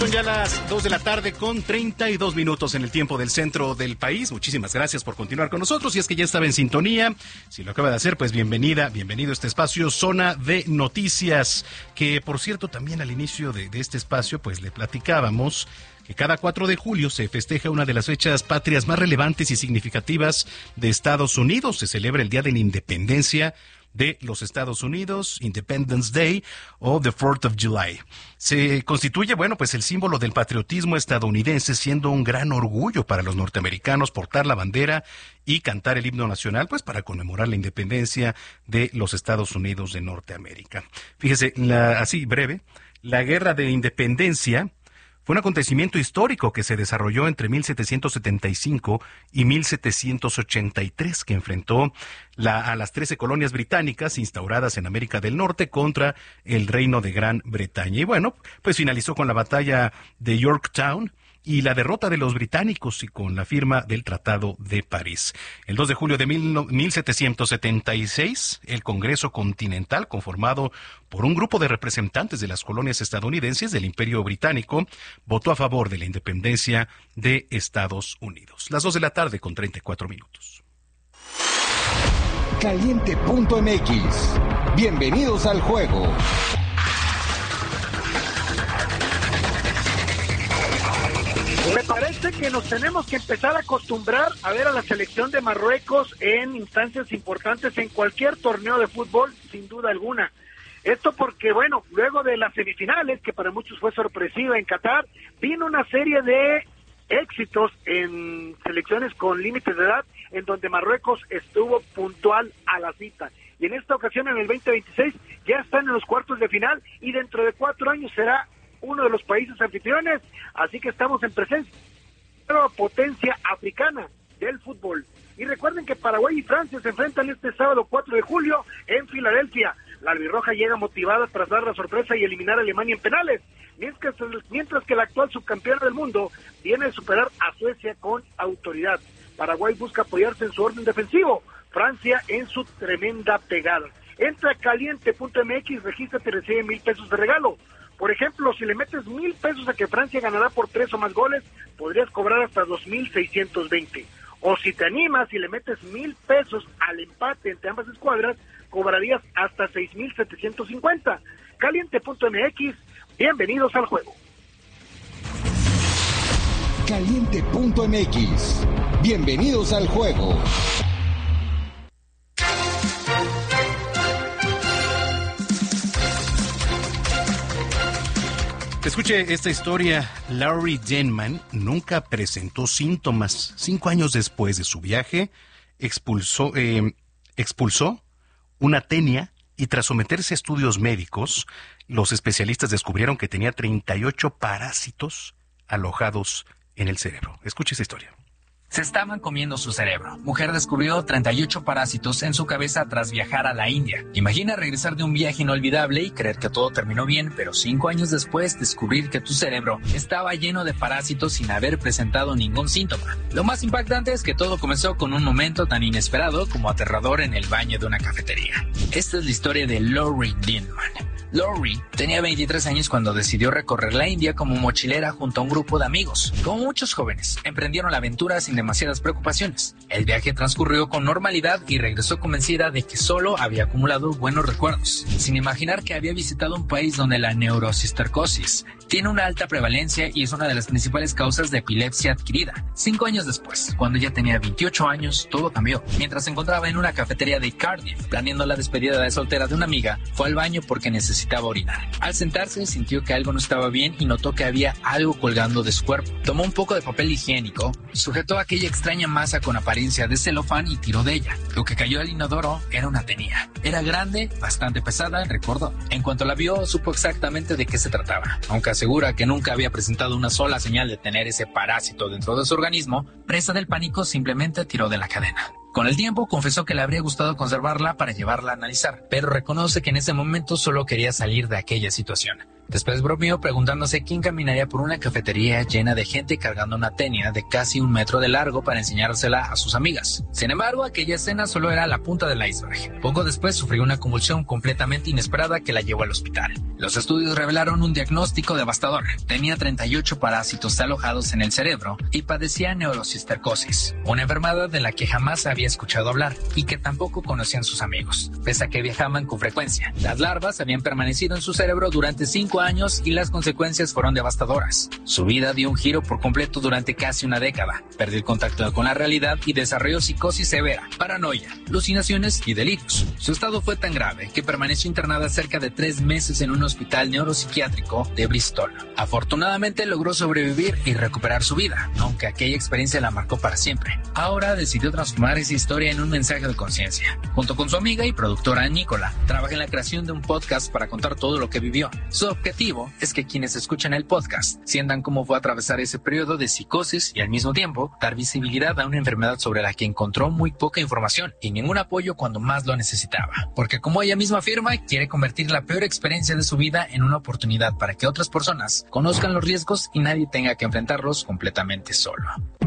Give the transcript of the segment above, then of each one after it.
Son ya las 2 de la tarde con 32 minutos en el tiempo del centro del país. Muchísimas gracias por continuar con nosotros. Y es que ya estaba en sintonía. Si lo acaba de hacer, pues bienvenido a este espacio Zona de Noticias. Que, por cierto, también al inicio de este espacio, pues le platicábamos que cada 4 de julio se festeja una de las fechas patrias más relevantes y significativas de Estados Unidos. Se celebra el Día de la Independencia de los Estados Unidos, Independence Day o the 4th of July. Se constituye, pues el símbolo del patriotismo estadounidense, siendo un gran orgullo para los norteamericanos portar la bandera y cantar el himno nacional, pues para conmemorar la independencia de los Estados Unidos de Norteamérica. Fíjese, así breve, la Guerra de Independencia fue un acontecimiento histórico que se desarrolló entre 1775 y 1783, que enfrentó a las 13 colonias británicas instauradas en América del Norte contra el Reino de Gran Bretaña. Y pues finalizó con la batalla de Yorktown y la derrota de los británicos y con la firma del Tratado de París. El 2 de julio de 1776, el Congreso Continental, conformado por un grupo de representantes de las colonias estadounidenses del Imperio Británico, votó a favor de la independencia de Estados Unidos. Las 2 de la tarde con 34 minutos. Caliente.mx. Bienvenidos al juego. Me parece que nos tenemos que empezar a acostumbrar a ver a la selección de Marruecos en instancias importantes en cualquier torneo de fútbol, sin duda alguna. Esto porque, luego de las semifinales, que para muchos fue sorpresiva en Qatar, vino una serie de éxitos en selecciones con límites de edad, en donde Marruecos estuvo puntual a la cita. Y en esta ocasión, en el 2026, ya están en los cuartos de final y dentro de 4 años será uno de los países anfitriones, así que estamos en presencia de la potencia africana del fútbol. Y recuerden que Paraguay y Francia se enfrentan este sábado 4 de julio en Filadelfia. La albirroja llega motivada tras dar la sorpresa y eliminar a Alemania en penales, mientras que la actual subcampeona del mundo viene de superar a Suecia con autoridad. Paraguay busca apoyarse en su orden defensivo, Francia en su tremenda pegada. Entra a caliente.mx, regístrate y recibe $1,000 de regalo. Por ejemplo, si le metes $1,000 a que Francia ganará por 3 o más goles, podrías cobrar hasta 2,620. O si te animas y le metes $1,000 al empate entre ambas escuadras, cobrarías hasta 6,750. Caliente.mx, bienvenidos al juego. Caliente.mx, bienvenidos al juego. Escuche esta historia. Larry Denman nunca presentó síntomas. 5 años después de su viaje, expulsó una tenia y tras someterse a estudios médicos, los especialistas descubrieron que tenía 38 parásitos alojados en el cerebro. Escuche esta historia. Se estaban comiendo su cerebro. Mujer descubrió 38 parásitos en su cabeza tras viajar a la India. Imagina regresar de un viaje inolvidable y creer que todo terminó bien, pero 5 años después descubrir que tu cerebro estaba lleno de parásitos sin haber presentado ningún síntoma. Lo más impactante es que todo comenzó con un momento tan inesperado como aterrador en el baño de una cafetería. Esta es la historia de Larry Denman. Larry tenía 23 años cuando decidió recorrer la India como mochilera junto a un grupo de amigos. Como muchos jóvenes, emprendieron la aventura sin demasiadas preocupaciones. El viaje transcurrió con normalidad y regresó convencida de que solo había acumulado buenos recuerdos, sin imaginar que había visitado un país donde la neurocistercosis tiene una alta prevalencia y es una de las principales causas de epilepsia adquirida. 5 años después, cuando ella tenía 28 años, todo cambió. Mientras se encontraba en una cafetería de Cardiff, planeando la despedida de soltera de una amiga, fue al baño porque necesitaba orinar. Al sentarse, sintió que algo no estaba bien y notó que había algo colgando de su cuerpo. Tomó un poco de papel higiénico, sujetó aquella extraña masa con apariencia de celofán y tiró de ella. Lo que cayó al inodoro era una tenia. Era grande, bastante pesada, recordó. En cuanto la vio, supo exactamente de qué se trataba. Aunque asegura que nunca había presentado una sola señal de tener ese parásito dentro de su organismo, presa del pánico simplemente tiró de la cadena. Con el tiempo confesó que le habría gustado conservarla para llevarla a analizar, pero reconoce que en ese momento solo quería salir de aquella situación. Después bromeó preguntándose quién caminaría por una cafetería llena de gente cargando una tenia de casi 1 metro de largo para enseñársela a sus amigas. Sin embargo, aquella escena solo era la punta del iceberg. Poco después sufrió una convulsión completamente inesperada que la llevó al hospital. Los estudios revelaron un diagnóstico devastador. Tenía 38 parásitos alojados en el cerebro y padecía neurocistercosis, una enfermedad de la que jamás había escuchado hablar y que tampoco conocían sus amigos, pese a que viajaban con frecuencia. Las larvas habían permanecido en su cerebro durante 5 años y las consecuencias fueron devastadoras. Su vida dio un giro por completo durante casi una década. Perdió el contacto con la realidad y desarrolló psicosis severa, paranoia, alucinaciones y delirios. Su estado fue tan grave que permaneció internada cerca de 3 meses en un hospital neuropsiquiátrico de Bristol. Afortunadamente logró sobrevivir y recuperar su vida, aunque aquella experiencia la marcó para siempre. Ahora decidió transformar esa historia en un mensaje de conciencia. Junto con su amiga y productora Nicola, trabaja en la creación de un podcast para contar todo lo que vivió. Su objetivo es que quienes escuchan el podcast sientan cómo fue atravesar ese periodo de psicosis y al mismo tiempo dar visibilidad a una enfermedad sobre la que encontró muy poca información y ningún apoyo cuando más lo necesitaba. Porque como ella misma afirma, quiere convertir la peor experiencia de su vida en una oportunidad para que otras personas conozcan los riesgos y nadie tenga que enfrentarlos completamente solo.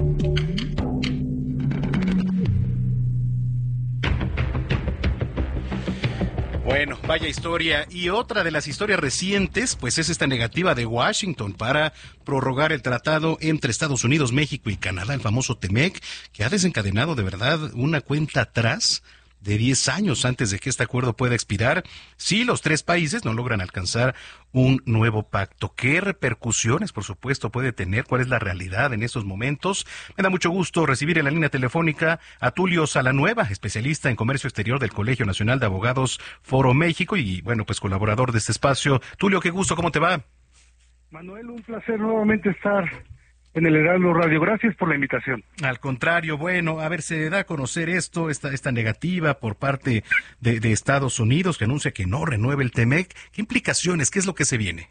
Bueno, vaya historia. Y otra de las historias recientes, pues es esta negativa de Washington para prorrogar el tratado entre Estados Unidos, México y Canadá, el famoso TEMEC, que ha desencadenado de verdad una cuenta atrás de 10 años antes de que este acuerdo pueda expirar, si los 3 países no logran alcanzar un nuevo pacto. ¿Qué repercusiones, por supuesto, puede tener? ¿Cuál es la realidad en estos momentos? Me da mucho gusto recibir en la línea telefónica a Tulio Salanueva, especialista en comercio exterior del Colegio Nacional de Abogados Foro México y, bueno, pues colaborador de este espacio. Tulio, qué gusto, ¿cómo te va? Manuel, un placer nuevamente estar en el Heraldo Radio. Gracias por la invitación. Al contrario, bueno, a ver, se da a conocer esta negativa por parte de Estados Unidos que anuncia que no renueve el TEMEC. ¿Qué implicaciones? ¿Qué es lo que se viene?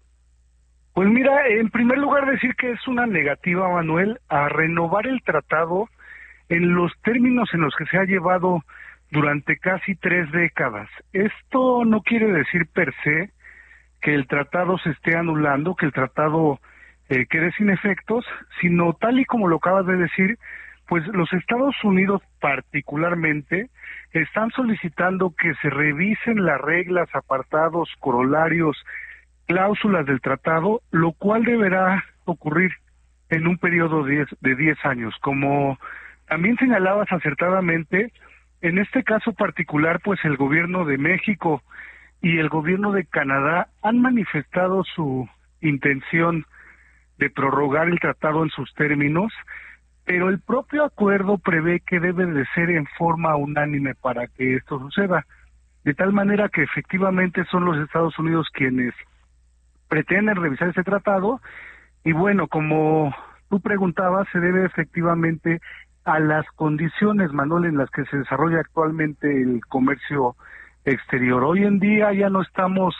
Pues mira, en primer lugar decir que es una negativa, Manuel, a renovar el tratado en los términos en los que se ha llevado durante casi 3 décadas. Esto no quiere decir per se que el tratado se esté anulando, que el tratado quede sin efectos, sino tal y como lo acabas de decir, pues los Estados Unidos particularmente están solicitando que se revisen las reglas, apartados, corolarios, cláusulas del tratado, lo cual deberá ocurrir en un periodo de 10 años. Como también señalabas acertadamente, en este caso particular, pues el gobierno de México y el gobierno de Canadá han manifestado su intención de prorrogar el tratado en sus términos, pero el propio acuerdo prevé que debe de ser en forma unánime para que esto suceda, de tal manera que efectivamente son los Estados Unidos quienes pretenden revisar ese tratado, y bueno, como tú preguntabas, se debe efectivamente a las condiciones, Manuel, en las que se desarrolla actualmente el comercio exterior. Hoy en día ya no estamos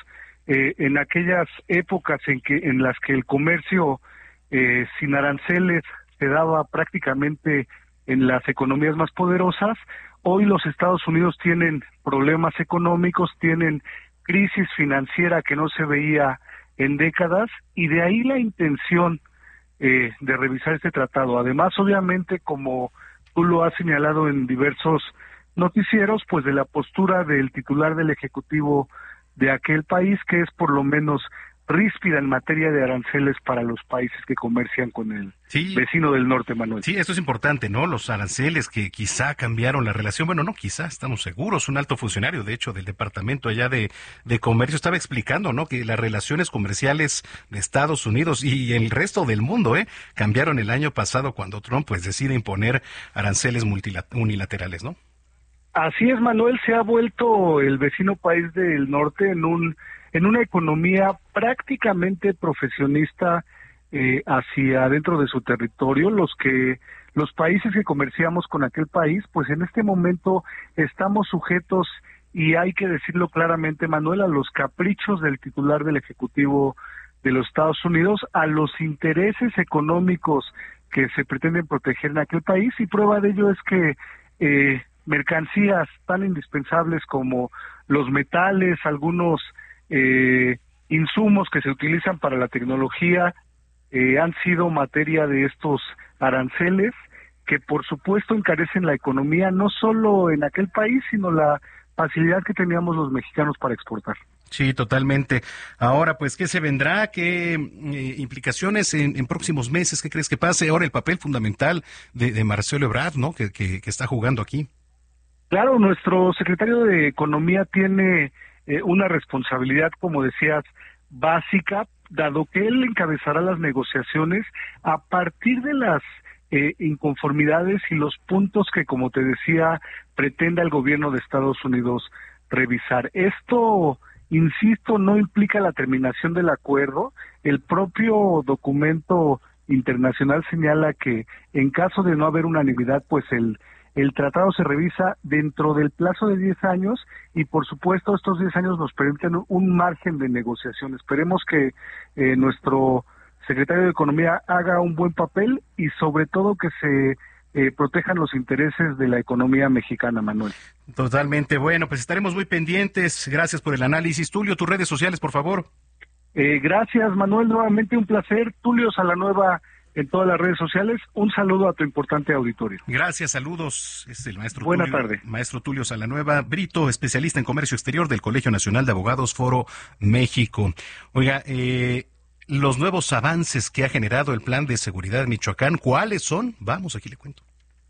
en aquellas épocas en las que el comercio sin aranceles se daba prácticamente en las economías más poderosas. Hoy los Estados Unidos tienen problemas económicos, tienen crisis financiera que no se veía en décadas, y de ahí la intención de revisar este tratado. Además, obviamente, como tú lo has señalado en diversos noticieros, pues de la postura del titular del Ejecutivo de aquel país, que es por lo menos ríspida en materia de aranceles para los países que comercian con el vecino del norte, Manuel. Sí, esto es importante, ¿no? Los aranceles que quizá cambiaron la relación, bueno, no, quizá, estamos seguros. Un alto funcionario, de hecho, del departamento allá de comercio estaba explicando, ¿no?, que las relaciones comerciales de Estados Unidos y el resto del mundo, cambiaron el año pasado cuando Trump, pues, decide imponer aranceles unilaterales, ¿no? Así es, Manuel, se ha vuelto el vecino país del norte en una economía prácticamente profesionista hacia dentro de su territorio. Los países que comerciamos con aquel país, pues en este momento estamos sujetos, y hay que decirlo claramente, Manuel, a los caprichos del titular del Ejecutivo de los Estados Unidos, a los intereses económicos que se pretenden proteger en aquel país, y prueba de ello es que mercancías tan indispensables como los metales, algunos insumos que se utilizan para la tecnología han sido materia de estos aranceles que por supuesto encarecen la economía no solo en aquel país, sino la facilidad que teníamos los mexicanos para exportar. Sí, totalmente. Ahora, pues, ¿qué se vendrá? ¿Qué implicaciones en próximos meses? ¿Qué crees que pase? Ahora el papel fundamental de Marcelo Ebrard, ¿no? Que está jugando aquí. Claro, nuestro secretario de Economía tiene una responsabilidad, como decías, básica, dado que él encabezará las negociaciones a partir de las inconformidades y los puntos que, como te decía, pretende el gobierno de Estados Unidos revisar. Esto, insisto, no implica la terminación del acuerdo. El propio documento internacional señala que en caso de no haber unanimidad, pues el tratado se revisa dentro del plazo de 10 años y, por supuesto, estos 10 años nos permiten un margen de negociación. Esperemos que nuestro secretario de Economía haga un buen papel y, sobre todo, que se protejan los intereses de la economía mexicana, Manuel. Totalmente. Bueno, pues estaremos muy pendientes. Gracias por el análisis. Tulio, tus redes sociales, por favor. Gracias, Manuel. Nuevamente un placer. Tulio Salanueva en todas las redes sociales. Un saludo a tu importante auditorio. Gracias, saludos. Es el maestro Buena tarde. Maestro Tulio Salanueva Brito, especialista en comercio exterior del Colegio Nacional de Abogados Foro México. Oiga, los nuevos avances que ha generado el Plan de Seguridad de Michoacán, ¿cuáles son? Vamos, aquí le cuento.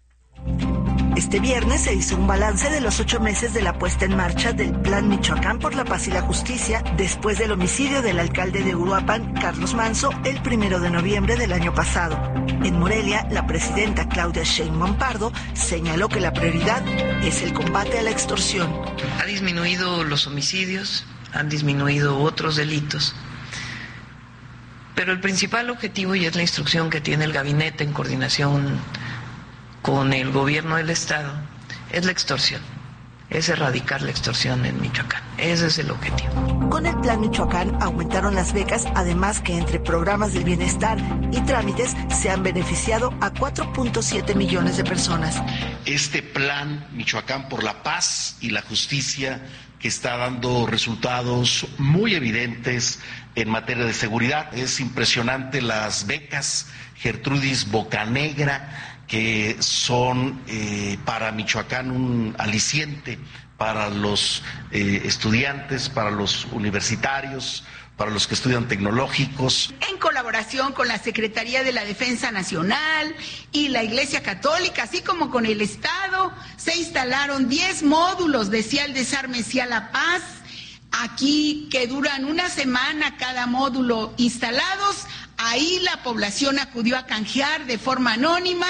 Este viernes se hizo un balance de los 8 meses de la puesta en marcha del Plan Michoacán por la Paz y la Justicia después del homicidio del alcalde de Uruapan, Carlos Manso, el 1 de noviembre del año pasado. En Morelia, la presidenta Claudia Sheinbaum Pardo señaló que la prioridad es el combate a la extorsión. Ha disminuido los homicidios, han disminuido otros delitos, pero el principal objetivo, y es la instrucción que tiene el gabinete en coordinación con el gobierno del estado, es la extorsión, es erradicar la extorsión en Michoacán. Ese es el objetivo. Con el Plan Michoacán aumentaron las becas, además que entre programas del bienestar y trámites se han beneficiado a 4.7 millones de personas. Este Plan Michoacán por la Paz y la Justicia, que está dando resultados muy evidentes en materia de seguridad. Es impresionante las becas Gertrudis Bocanegra, que son para Michoacán un aliciente para los estudiantes, para los universitarios, para los que estudian tecnológicos. En colaboración con la Secretaría de la Defensa Nacional y la Iglesia Católica, así como con el Estado, se instalaron 10 módulos de Sí al Desarme, Sí a la Paz, aquí que duran una semana cada módulo instalados. Ahí la población acudió a canjear de forma anónima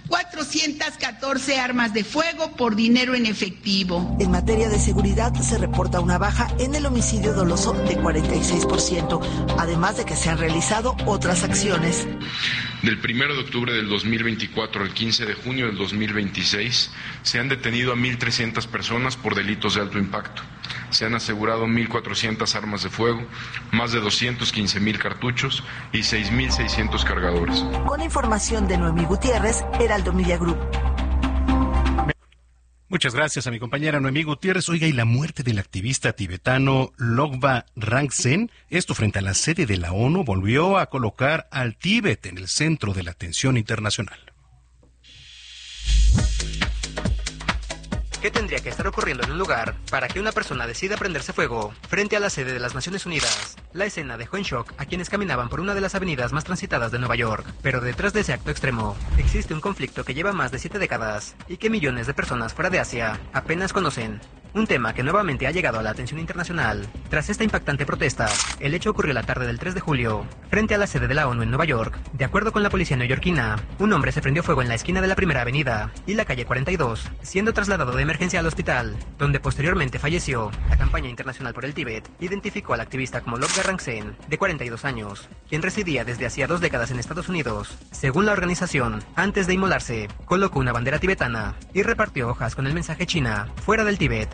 414 armas de fuego por dinero en efectivo. En materia de seguridad se reporta una baja en el homicidio doloso de 46%, además de que se han realizado otras acciones. Del 1 de octubre del 2024 al 15 de junio del 2026 se han detenido a 1.300 personas por delitos de alto impacto. Se han asegurado 1.400 armas de fuego, más de 215.000 cartuchos y 6.600 cargadores. Con información de Noemí Gutiérrez, Heraldo Media Group. Muchas gracias a mi compañera Noemí Gutiérrez. Oiga, y la muerte del activista tibetano Logba Rangsen, esto frente a la sede de la ONU, volvió a colocar al Tíbet en el centro de la atención internacional. ¿Qué tendría que estar ocurriendo en un lugar para que una persona decida prenderse fuego frente a la sede de las Naciones Unidas? La escena dejó en shock a quienes caminaban por una de las avenidas más transitadas de Nueva York. Pero detrás de ese acto extremo, existe un conflicto que lleva más de 7 décadas y que millones de personas fuera de Asia apenas conocen. Un tema que nuevamente ha llegado a la atención internacional. Tras esta impactante protesta, el hecho ocurrió la tarde del 3 de julio, frente a la sede de la ONU en Nueva York. De acuerdo con la policía neoyorquina, un hombre se prendió fuego en la esquina de la Primera Avenida y la calle 42, siendo trasladado de emergencia al hospital, donde posteriormente falleció. La campaña internacional por el Tíbet identificó al activista como Logba Rangsen, de 42 años, quien residía desde hacía 2 décadas en Estados Unidos. Según la organización, antes de inmolarse, colocó una bandera tibetana y repartió hojas con el mensaje China, fuera del Tíbet.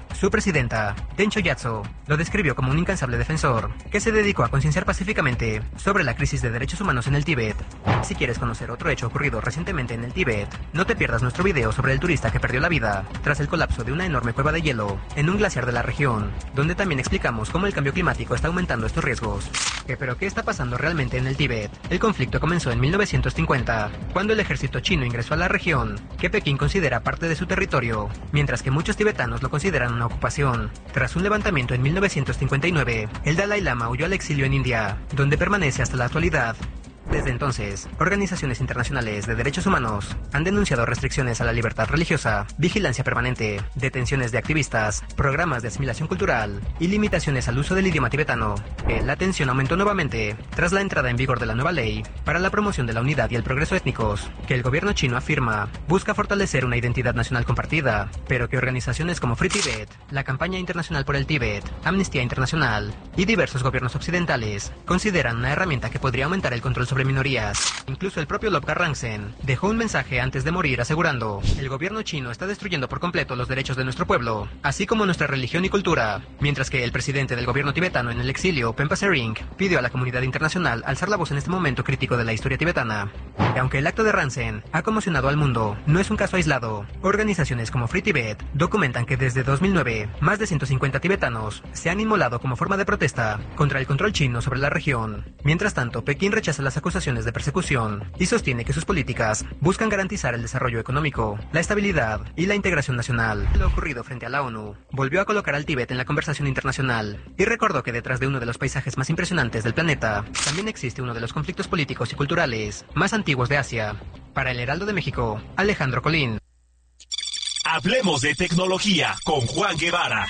Su presidenta, Tencho Yatso, lo describió como un incansable defensor que se dedicó a concienciar pacíficamente sobre la crisis de derechos humanos en el Tíbet. Si quieres conocer otro hecho ocurrido recientemente en el Tíbet, no te pierdas nuestro video sobre el turista que perdió la vida tras el colapso de una enorme cueva de hielo en un glaciar de la región, donde también explicamos cómo el cambio climático está aumentando estos riesgos. ¿Pero qué está pasando realmente en el Tíbet? El conflicto comenzó en 1950, cuando el ejército chino ingresó a la región, que Pekín considera parte de su territorio, mientras que muchos tibetanos lo consideran una ocupación. Tras un levantamiento en 1959, el Dalai Lama huyó al exilio en India, donde permanece hasta la actualidad. Desde entonces, organizaciones internacionales de derechos humanos han denunciado restricciones a la libertad religiosa, vigilancia permanente, detenciones de activistas, programas de asimilación cultural y limitaciones al uso del idioma tibetano. La tensión aumentó nuevamente tras la entrada en vigor de la nueva ley para la promoción de la unidad y el progreso étnicos, que el gobierno chino afirma busca fortalecer una identidad nacional compartida, pero que organizaciones como Free Tibet, la Campaña Internacional por el Tíbet, Amnistía Internacional y diversos gobiernos occidentales consideran una herramienta que podría aumentar el control sobre minorías. Incluso el propio Lobkar Rangsen dejó un mensaje antes de morir asegurando: el gobierno chino está destruyendo por completo los derechos de nuestro pueblo, así como nuestra religión y cultura, mientras que el presidente del gobierno tibetano en el exilio, Pempa Tsering, pidió a la comunidad internacional alzar la voz en este momento crítico de la historia tibetana. Y aunque el acto de Rangsen ha conmocionado al mundo, no es un caso aislado. Organizaciones como Free Tibet documentan que desde 2009, más de 150 tibetanos se han inmolado como forma de protesta contra el control chino sobre la región. Mientras tanto, Pekín rechaza las acusaciones de persecución y sostiene que sus políticas buscan garantizar el desarrollo económico, la estabilidad y la integración nacional. Lo ocurrido frente a la ONU volvió a colocar al Tíbet en la conversación internacional y recordó que detrás de uno de los paisajes más impresionantes del planeta también existe uno de los conflictos políticos y culturales más antiguos de Asia. Para el Heraldo de México, Alejandro Colín. Hablemos de tecnología con Juan Guevara.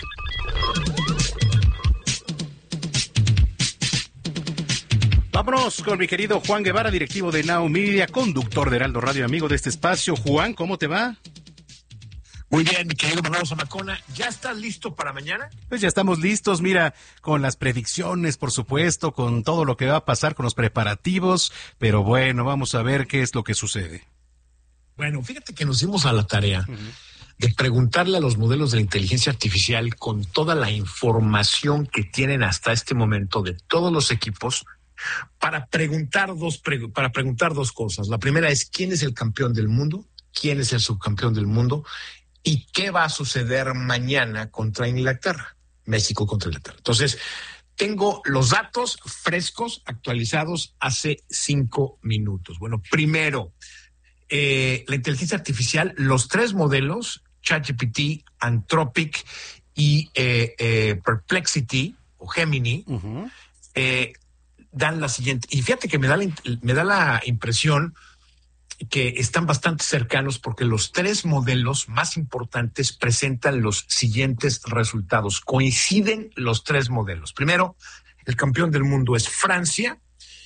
Vámonos con mi querido Juan Guevara, directivo de Now Media, conductor de Heraldo Radio, amigo de este espacio. Juan, ¿cómo te va? Muy bien, mi querido Manolo Zamacona. ¿Ya estás listo para mañana? Pues ya estamos listos, mira, con las predicciones, por supuesto, con todo lo que va a pasar, con los preparativos, pero bueno, vamos a ver qué es lo que sucede. Bueno, fíjate que nos dimos a la tarea de preguntarle a los modelos de la inteligencia artificial, con toda la información que tienen hasta este momento de todos los equipos, para preguntar dos cosas. La primera es: ¿quién es el campeón del mundo? ¿Quién es el subcampeón del mundo? ¿Y qué va a suceder mañana contra Inglaterra? México contra Inglaterra. Entonces, tengo los datos frescos, actualizados hace 5 minutos. Bueno, primero, la inteligencia artificial, los 3 modelos, ChatGPT, Anthropic y Perplexity o Gemini, dan la siguiente. Y fíjate que me da la impresión que están bastante cercanos, porque los 3 modelos más importantes presentan los siguientes resultados. Coinciden los 3 modelos. Primero, el campeón del mundo es Francia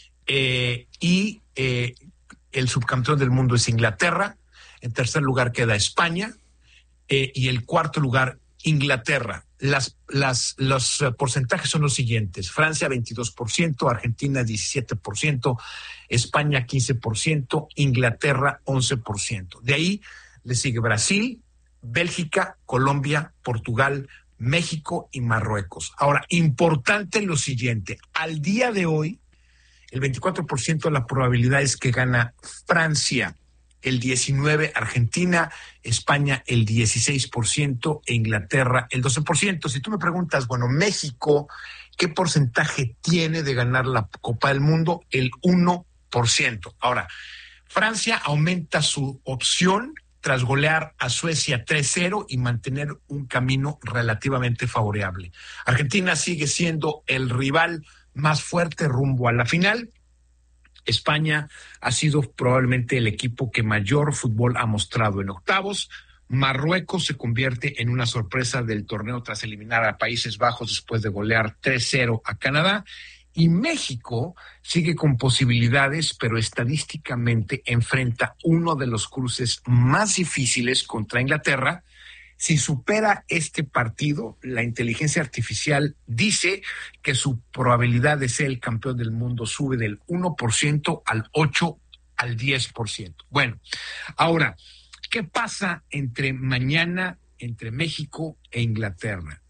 y el subcampeón del mundo es Inglaterra. En tercer lugar queda España y el cuarto lugar Inglaterra. Los porcentajes son los siguientes: Francia 22%, Argentina 17%, España 15%, Inglaterra 11%. De ahí le sigue Brasil, Bélgica, Colombia, Portugal, México y Marruecos. Ahora, importante lo siguiente: al día de hoy, el 24% de la probabilidad es que gana Francia, el 19% Argentina, España el 16% e Inglaterra el 12%. Si tú me preguntas, bueno, México, ¿qué porcentaje tiene de ganar la Copa del Mundo? El 1%. Ahora, Francia aumenta su opción tras golear a Suecia 3-0 y mantener un camino relativamente favorable. Argentina sigue siendo el rival más fuerte rumbo a la final. España ha sido probablemente el equipo que mayor fútbol ha mostrado en octavos. Marruecos se convierte en una sorpresa del torneo tras eliminar a Países Bajos después de golear 3-0 a Canadá. Y México sigue con posibilidades, pero estadísticamente enfrenta uno de los cruces más difíciles contra Inglaterra. Si supera este partido, la inteligencia artificial dice que su probabilidad de ser el campeón del mundo sube del 1% al 8% al 10%. Bueno, ahora, ¿qué pasa entre mañana entre México e Inglaterra.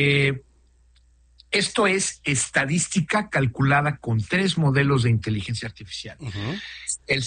Esto es estadística calculada con 3 modelos de inteligencia artificial. El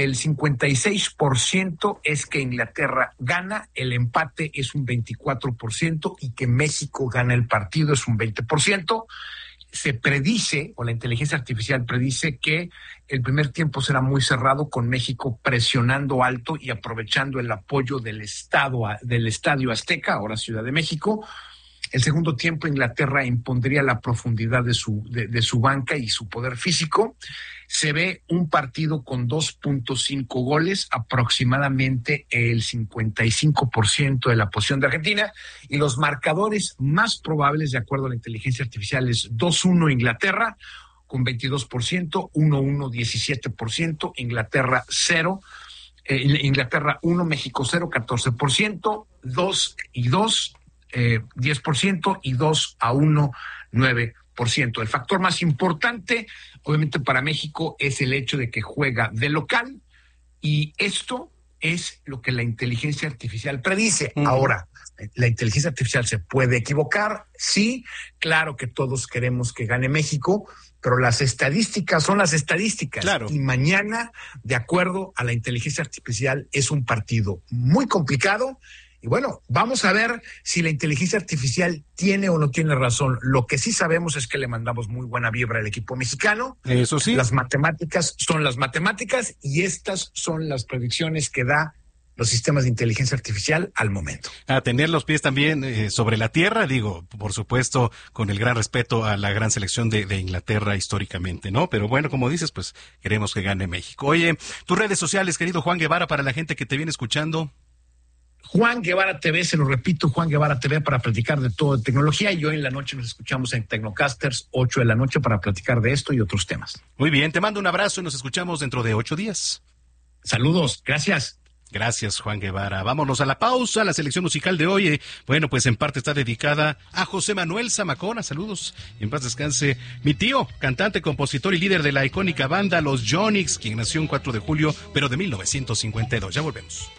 56% es que Inglaterra gana, el empate es un 24% y que México gana el partido es un 20%. Se predice, o la inteligencia artificial predice, que el primer tiempo será muy cerrado, con México presionando alto y aprovechando el apoyo del Estadio Azteca, ahora Ciudad de México. El segundo tiempo Inglaterra impondría la profundidad de su banca y su poder físico. Se ve un partido con 2.5 goles, aproximadamente el 55% de la posición de Argentina, y los marcadores más probables, de acuerdo a la inteligencia artificial, es 2-1 Inglaterra con 22%, 1-1 17%, Inglaterra 0, Inglaterra 1, México 0, 14%, 2-2, 10% y 2-1, 9%. El factor más importante, obviamente, para México es el hecho de que juega de local, y esto es lo que la inteligencia artificial predice. Ahora, ¿la inteligencia artificial se puede equivocar? Sí, claro que todos queremos que gane México, pero las estadísticas son las estadísticas. Claro. Y mañana, de acuerdo a la inteligencia artificial, es un partido muy complicado. Y bueno, vamos a ver si la inteligencia artificial tiene o no tiene razón. Lo que sí sabemos es que le mandamos muy buena vibra al equipo mexicano. Eso sí. Las matemáticas son las matemáticas, y estas son las predicciones que da los sistemas de inteligencia artificial al momento. A tener los pies también sobre la tierra, digo, por supuesto, con el gran respeto a la gran selección de Inglaterra históricamente, ¿no? Pero bueno, como dices, pues queremos que gane México. Oye, tus redes sociales, querido Juan Guevara, para la gente que te viene escuchando. Juan Guevara TV, se lo repito, Juan Guevara TV, para platicar de todo de tecnología, y hoy en la noche nos escuchamos en Tecnocasters, 8 de la noche, para platicar de esto y otros temas. Muy bien, te mando un abrazo y nos escuchamos dentro de 8 días. Saludos, gracias. Gracias, Juan Guevara. Vámonos a la pausa. La selección musical de hoy, bueno, pues en parte está dedicada a José Manuel Zamacona. Saludos y en paz descanse mi tío, cantante, compositor y líder de la icónica banda Los Yonix, quien nació un 4 de julio, pero de 1952. Ya volvemos.